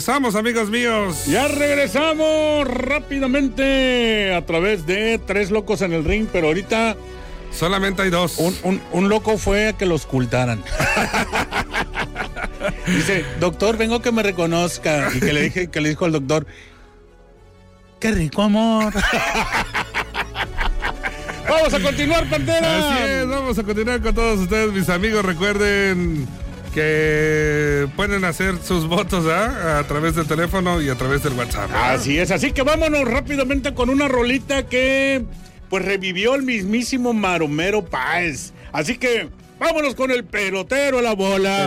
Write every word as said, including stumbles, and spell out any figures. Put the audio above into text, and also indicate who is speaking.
Speaker 1: regresamos, amigos míos.
Speaker 2: Ya regresamos rápidamente a través de Tres Locos en el Ring, pero ahorita
Speaker 1: solamente hay dos.
Speaker 2: Un, un, un loco fue a que lo ocultaran. Dice, doctor, vengo a que me reconozca. Y que le dije, que le dijo al doctor, qué rico amor. Vamos a continuar, Pantera.
Speaker 1: Así es, vamos a continuar con todos ustedes, mis amigos. Recuerden que pueden hacer sus votos, ¿eh? A través del teléfono y a través del WhatsApp, ¿eh?
Speaker 2: Así es, así que vámonos rápidamente con una rolita que pues revivió el mismísimo Maromero Páez. Así que vámonos con el pelotero a la bola.